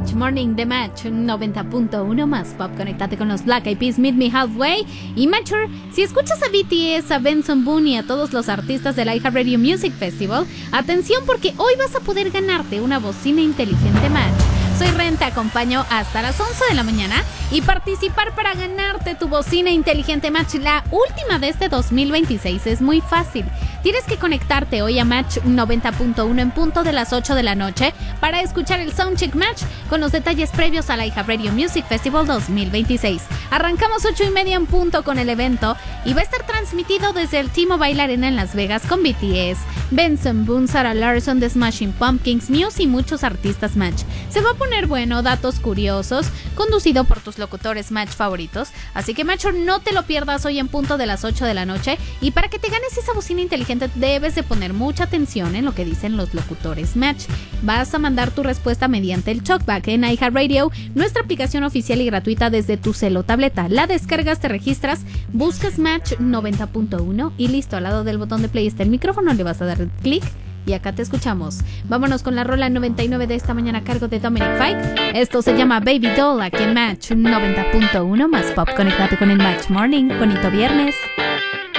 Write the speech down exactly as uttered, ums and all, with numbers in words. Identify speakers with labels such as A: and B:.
A: Match Morning de Match noventa punto uno más pop. Conéctate con los Black Eyed Peas, Meet Me Halfway. Y Matcher, si escuchas a B T S, a Benson Boone y a todos los artistas del iHeartRadio Music Festival, atención porque hoy vas a poder ganarte una bocina inteligente Match. Soy Ren, te acompaño hasta las once de la mañana y participar para ganarte tu bocina inteligente Match, la última de este dos mil veintiséis. Es muy fácil. Tienes que conectarte hoy a Match noventa punto uno en punto de las ocho de la noche para escuchar el Soundcheck Match con los detalles previos al iHeartRadio Music Festival dos mil veintiséis. Arrancamos ocho y media en punto con el evento y va a estar transmitido desde el T-Mobile Arena en Las Vegas con B T S, Benson Boone, Sarah Larson, The Smashing Pumpkins, Muse y muchos artistas Match. Se va a poner bueno, datos curiosos, conducido por tus locutores Match favoritos. Así que Match, no te lo pierdas hoy en punto de las ocho de la noche. Y para que te ganes esa bocina inteligente debes de poner mucha atención en lo que dicen los locutores Match. Vas a mandar tu respuesta mediante el TalkBack en iHeartRadio, nuestra aplicación oficial y gratuita desde tu cel o tableta. La descargas, te registras, buscas Match noventa punto uno y listo. Al lado del botón de play está el micrófono, le vas a dar clic y acá te escuchamos. Vámonos con la rola noventa y nueve de esta mañana a cargo de Dominic Fike. Esto se llama Baby Doll, aquí en Match noventa punto uno más pop. Conéctate con el Match Morning. Bonito viernes.